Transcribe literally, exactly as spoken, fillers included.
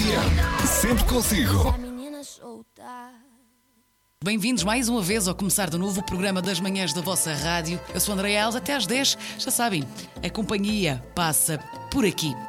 M. Sempre consigo. Bem-vindos mais uma vez ao começar de novo o programa das manhãs da vossa rádio. Eu sou Andréa Alves, até às dez, já sabem, a companhia passa por aqui.